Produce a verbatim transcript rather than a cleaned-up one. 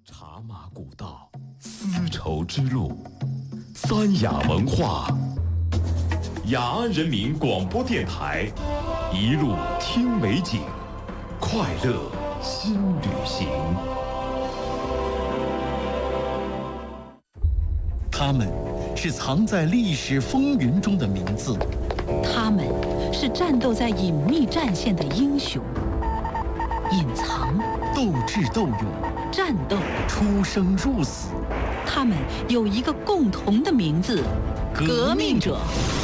茶马古道，丝绸之路，三雅文化。雅安人民广播电台，一路听美景，快乐新旅行。 他们是藏在历史风云中的名字， 他们是战斗在隐秘战线的英雄，隐藏、 斗智斗勇、 战斗、 出生入死。 他们有一个共同的名字：革命者。